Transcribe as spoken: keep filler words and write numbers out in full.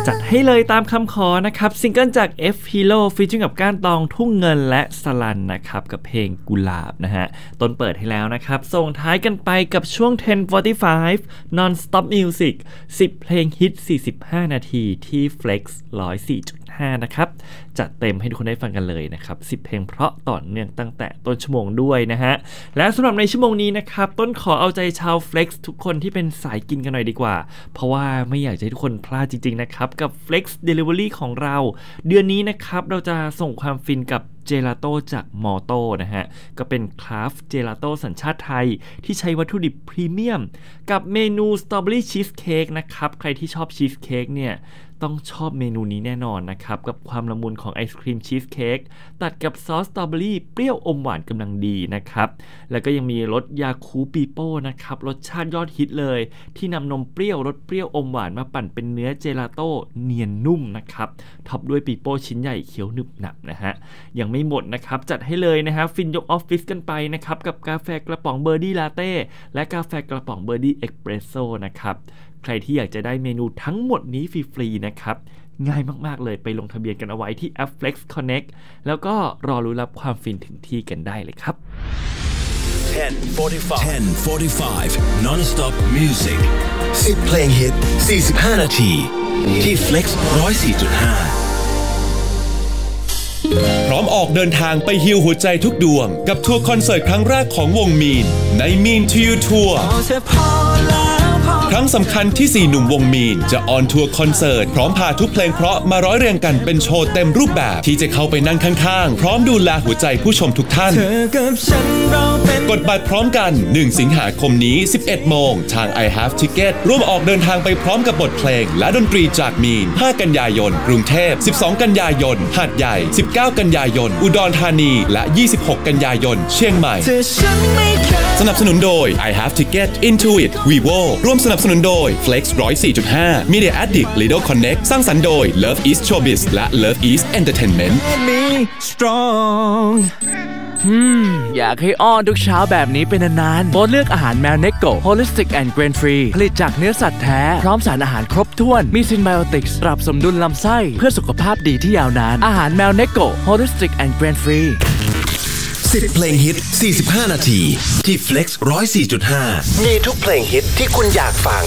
จัดให้เลยตามคำขอนะครับซิงเกิลจาก F Hero ฟีเจอริ่งกับก้านตองทุ่งเงินและสลันนะครับกับเพลงกุหลาบนะฮะต้นเปิดให้แล้วนะครับส่งท้ายกันไปกับช่วง สิบ สี่สิบห้า Non Stop Music สิบเพลงฮิตสี่สิบห้านาทีที่ Flex หนึ่งร้อยสี่จุดห้า นะครับจัดเต็มให้ทุกคนได้ฟังกันเลยนะครับสิบเพลงเพราะต่อเนื่องตั้งแต่ต้นชั่วโมงด้วยนะฮะและสำหรับในชั่วโมงนี้นะครับต้นขอเอาใจชาว Flex ทุกคนที่เป็นสายกินกันหน่อยดีกว่าเพราะว่าไม่อยากให้ทุกคนพลาดจริงๆนะครับกับ Flex Delivery ของเราเดือนนี้นะครับเราจะส่งความฟินกับเจลาโต้จากมอโต้นะฮะก็เป็นคราฟต์เจลาโต้สัญชาติไทยที่ใช้วัตถุดิบพรีเมียมกับเมนูสตรอเบอรี่ชีสเค้กนะครับใครที่ชอบชีสเค้กเนี่ยต้องชอบเมนูนี้แน่นอนนะครับกับความละมุนของไอศครีมชีสเค้กตัดกับซอสสตรอเบอรี่เปรี้ยวอมหวานกำลังดีนะครับแล้วก็ยังมีรสยาคูปีโป้นะครับรสชาติยอดฮิตเลยที่นำนมเปรี้ยวรสเปรี้ยวอมหวานมาปั่นเป็นเนื้อเจลาโต้เนียนนุ่มนะครับท็อปด้วยปีโป้ชิ้นใหญ่เคี้ยวหนึบหนับนะฮะยังไม่หมดนะครับจัดให้เลยนะฮะฟินยกออฟฟิศกันไปนะครับกับกาแฟกระป๋องเบอร์ดี้ลาเต้และกาแฟกระป๋องเบอร์ดี้เอ็กเพรสโซ่นะครับใครที่อยากจะได้เมนูทั้งหมดนี้ฟรีๆนะครับง่ายมากๆเลยไปลงทะเบียนกันเอาไว้ที่แอป Flex Connect แล้วก็รอรู้รับความฟินถึงที่กันได้เลยครับสิบ สี่สิบห้า Non-stop Music สิบเพลงฮิตสี่สิบห้านาทีที่ Flex หนึ่งร้อยสี่จุดห้าพร้อมออกเดินทางไปฮีลหัวใจทุกดวงกับทัวร์คอนเสิร์ตครั้งแรกของวงมีนใน Mean to You Tour ครั้งสำคัญที่สี่หนุ่มวงมีนจะออนทัวร์คอนเสิร์ตพร้อมพาทุกเพลงเพราะมาร้อยเรียงกันเป็นโชว์เต็มรูปแบบที่จะเข้าไปนั่งข้างๆพร้อมดูแลหัวใจผู้ชมทุกท่านกดบัตรพร้อมกันหนึ่งสิงหาคมนี้ สิบเอ็ดโมงทาง I Have Ticket ร่วมออกเดินทางไปพร้อมกับบทเพลงและดนตรีจากมีนห้ากันยายนกรุงเทพสิบสองกันยายนหาดใหญ่สิบเก้ากันยายนอุดรธานีและยี่สิบหกกันยายนเชียงใหม่สนับสนุนโดย I Have Ticket Intuit Vivo ร่วมสนับสนุนโดย Flex หนึ่งร้อยสี่จุดห้า Media Addict Lido Connect สร้างสรรค์โดย Love East Showbiz และ Love East Entertainment อืมอยากให้อ้อนทุกเช้าแบบนี้เป็นนานๆโบสเลือกอาหารแมวเนโก Holistic and Grain Free ผลิตจากเนื้อสัตว์แท้พร้อมสารอาหารครบถ้วนมีซินไบโอติกส์ปรับสมดุลลำไส้เพื่อสุขภาพดีที่ยาวนานอาหารแมวเนโก Holistic and Grain Free สิบเพลงฮิตสี่สิบห้านาทีที่ Flex หนึ่งร้อยสี่จุดห้ามีทุกเพลงฮิตที่คุณอยากฟัง